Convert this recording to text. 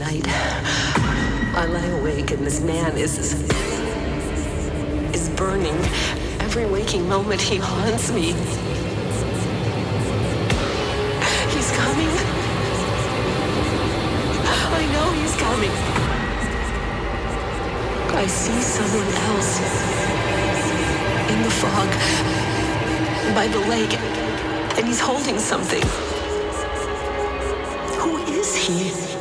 night, I lie awake and this man is burning. Every waking moment he haunts me. He's coming. I know he's coming. I see someone else in the fog by the lake, and he's holding something. Who is he?